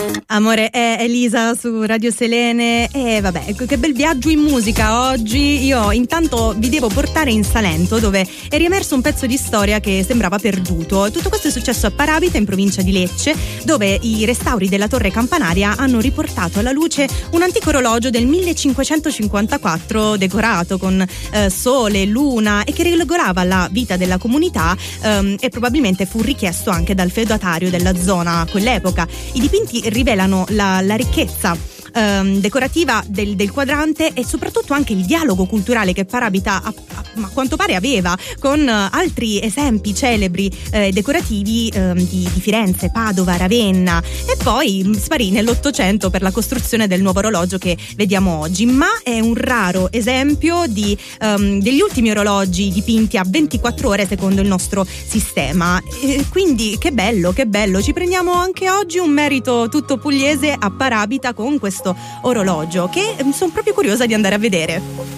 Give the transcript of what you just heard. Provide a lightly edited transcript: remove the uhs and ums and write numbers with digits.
Amore, è Elisa su Radio Selene. E vabbè, che bel viaggio in musica oggi. Io intanto vi devo portare in Salento, dove è riemerso un pezzo di storia che sembrava perduto. Tutto questo è successo a Paravita, in provincia di Lecce, dove i restauri della torre campanaria hanno riportato alla luce un antico orologio del 1554 decorato con sole, luna, e che regolava la vita della comunità, e probabilmente fu richiesto anche dal feudatario della zona a quell'epoca. I dipinti rivelano la ricchezza decorativa del quadrante, e soprattutto anche il dialogo culturale che Paravita a quanto pare aveva con altri esempi celebri decorativi di Firenze, Padova, Ravenna, e poi sparì nell'800 per la costruzione del nuovo orologio che vediamo oggi. Ma è un raro esempio degli ultimi orologi dipinti a 24 ore secondo il nostro sistema. Quindi che bello, ci prendiamo anche oggi un merito tutto pugliese a Paravita con questo orologio che sono proprio curiosa di andare a vedere.